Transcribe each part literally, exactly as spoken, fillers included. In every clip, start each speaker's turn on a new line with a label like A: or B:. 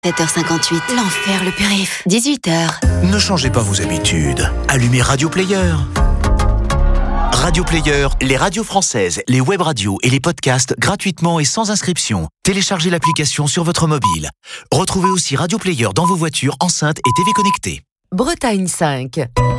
A: sept heures cinquante-huit, l'enfer le périph'. dix-huit heures.
B: Ne changez pas vos habitudes. Allumez Radio Player. Radio Player, les radios françaises, les web radios et les podcasts gratuitement et sans inscription. Téléchargez l'application sur votre mobile. Retrouvez aussi Radio Player dans vos voitures, enceintes et T V connectées.
C: Bretagne cinq.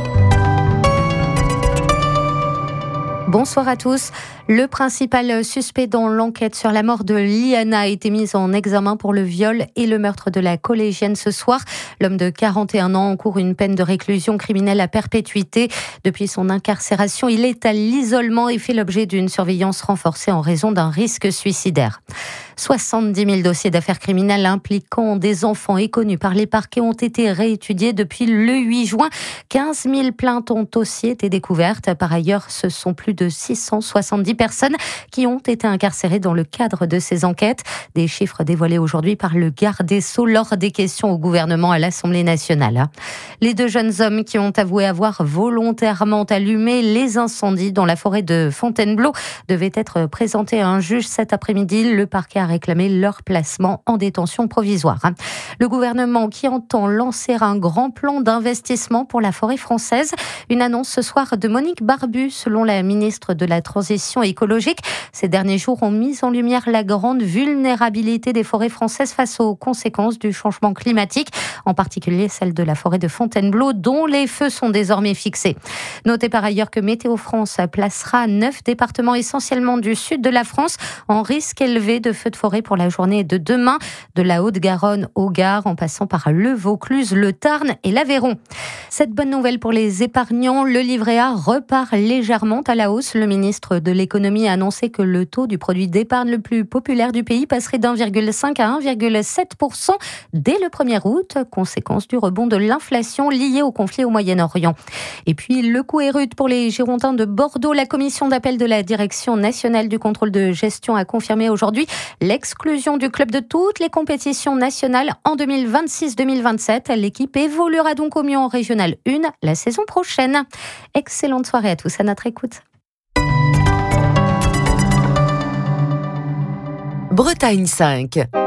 C: Bonsoir à tous. Le principal suspect dans l'enquête sur la mort de Liana a été mis en examen pour le viol et le meurtre de la collégienne ce soir. L'homme de quarante et un ans encourt une peine de réclusion criminelle à perpétuité. Depuis son incarcération, il est à l'isolement et fait l'objet d'une surveillance renforcée en raison d'un risque suicidaire. soixante-dix mille dossiers d'affaires criminelles impliquant des enfants et connus par les parquets ont été réétudiés depuis le huit juin. quinze mille plaintes ont aussi été découvertes. Par ailleurs, ce sont plus de six cent soixante-dix personnes qui ont été incarcérées dans le cadre de ces enquêtes. Des chiffres dévoilés aujourd'hui par le garde des Sceaux lors des questions au gouvernement à l'Assemblée nationale. Les deux jeunes hommes qui ont avoué avoir volontairement allumé les incendies dans la forêt de Fontainebleau devaient être présentés à un juge cet après-midi. Le parquet a réclamé leur placement en détention provisoire. Le gouvernement qui entend lancer un grand plan d'investissement pour la forêt française. Une annonce ce soir de Monique Barbu, selon la ministre de la Transition écologique. Ces derniers jours ont mis en lumière la grande vulnérabilité des forêts françaises face aux conséquences du changement climatique, en particulier celle de la forêt de Fontainebleau, dont les feux sont désormais fixés. Notez par ailleurs que Météo France placera neuf départements essentiellement du sud de la France en risque élevé de feux de forêt pour la journée de demain, de la Haute-Garonne au Gard, en passant par le Vaucluse, le Tarn et l'Aveyron. Cette bonne nouvelle pour les épargnants, le livret A repart légèrement à la hausse. Le ministre de l'économie a annoncé que le taux du produit d'épargne le plus populaire du pays passerait d'un virgule cinq à un virgule sept pour cent dès le premier août, conséquence du rebond de l'inflation lié au conflit au Moyen-Orient. Et puis, le coup est rude pour les Girondins de Bordeaux. La commission d'appel de la Direction nationale du contrôle de gestion a confirmé aujourd'hui l'exclusion du club de toutes les compétitions nationales en deux mille vingt-six deux mille vingt-sept. L'équipe évoluera donc au mieux en Régional un la saison prochaine. Excellente soirée à tous à notre écoute. Bretagne cinq.